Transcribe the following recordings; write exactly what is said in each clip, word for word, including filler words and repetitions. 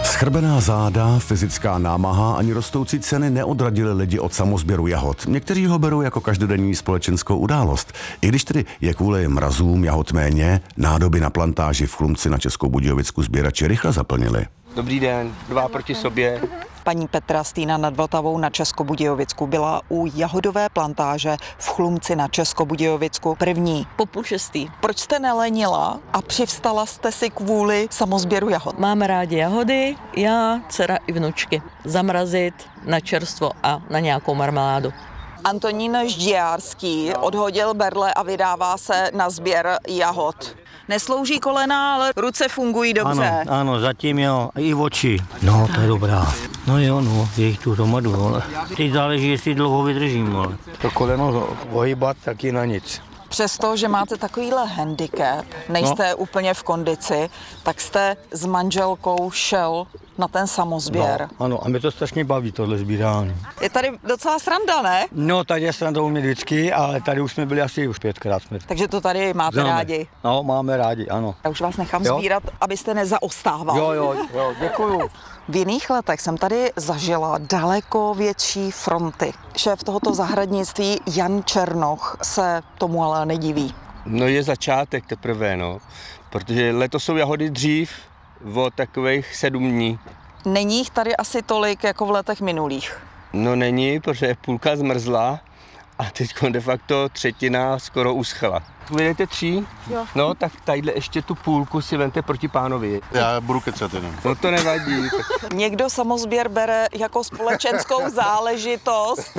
Schrbená záda, fyzická námaha ani rostoucí ceny neodradily lidi od samosběru jahod. Někteří ho berou jako každodenní společenskou událost. I když tedy je kvůli mrazům jahod méně, nádoby na plantáži v Chlumci na Českou Budějovicku sběrači rychle zaplnili. Dobrý den, dva proti sobě. Paní Petra Stýna nad Vltavou na Českobudějovicku byla u jahodové plantáže v Chlumci na Českobudějovicku první. Po půl šestý. Proč jste nelenila a přivstala jste si kvůli samosběru jahod? Máme rádi jahody, já, dcera i vnučky. Zamrazit na čerstvo a na nějakou marmeládu. Antonín Žďárský odhodil berle a vydává se na sběr jahod. Neslouží kolena, ale ruce fungují dobře. Ano, ano, zatím jo, i oči. No, to je dobrá. No jo, no, je jich tu hromadu, ale teď záleží, jestli dlouho vydržím, ale. To koleno ohybat taky na nic. Přesto, že máte takovýhle handicap, nejste no. úplně v kondici, tak jste s manželkou šel na ten samosběr. No, ano, a mě to strašně baví, tohle sbírání. Je tady docela sranda, ne? No, tady je sranda u mě vždycky, ale tady už jsme byli asi už pětkrát. Jsme. Takže to tady máte Známe. rádi? No, máme rádi, ano. Já už vás nechám jo? sbírat, abyste nezaostával. Jo, jo, jo, děkuju. V jiných letech jsem tady zažila daleko větší fronty. Šéf tohoto zahradnictví Jan Černoch se tomu ale nediví. No je začátek teprve, no, protože letos jsou jahody dřív o takových sedm dní. Není jich tady asi tolik jako v letech minulých. No není, protože půlka zmrzla a teď de facto třetina skoro uschla. Vydejte tří? Jo. No, tak tadyhle ještě tu půlku si vemte proti pánovi. Já budu kecat jenom. No to nevadí. Někdo samosběr bere jako společenskou záležitost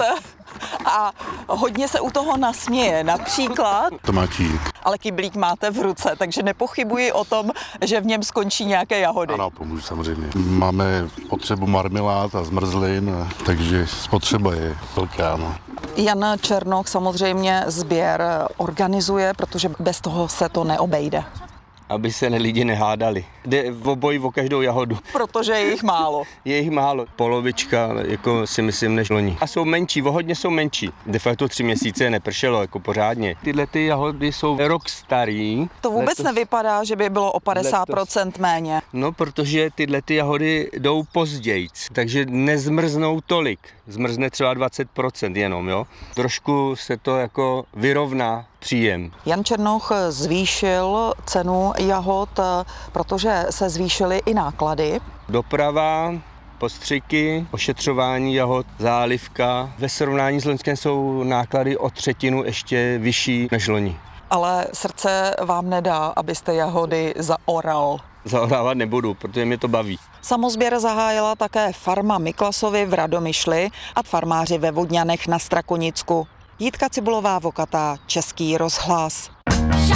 a hodně se u toho nasměje. Například, Tomáčík. ale kyblík máte v ruce, takže nepochybuji o tom, že v něm skončí nějaké jahody. Ano, pomůžu samozřejmě. Máme potřebu marmelád a zmrzlin, takže spotřeba je velká. No. Jan Černoch samozřejmě sběr organizuje, protože bez toho se to neobejde. Aby se lidi nehádali. Jde v obojí o každou jahodu. Protože je jich málo. Je jich málo. Polovička, jako si myslím, než loni. A jsou menší, o hodně jsou menší. De facto tři měsíce nepršelo, jako pořádně. Tyhle ty jahody jsou rok starý. To vůbec letos, nevypadá, že by bylo o padesát procent méně. No, protože tyhle ty jahody jdou pozdějc, takže nezmrznou tolik. Zmrzne třeba dvacet procent jenom, jo. Trošku se to jako vyrovná příjem. Jan Černoch zvýšil cenu jahod, protože se zvýšily i náklady. Doprava, postřiky, ošetřování jahod, zálivka. Ve srovnání s loňskem jsou náklady o třetinu ještě vyšší než loni. Ale srdce vám nedá, abyste jahody zaoral. Zaorávat nebudu, protože mě to baví. Samosběr zahájila také farma Miklasovi v Radomyšli a farmáři ve Vodňanech na Strakonicku. Jitka Cibulová Vokatá, Český rozhlas.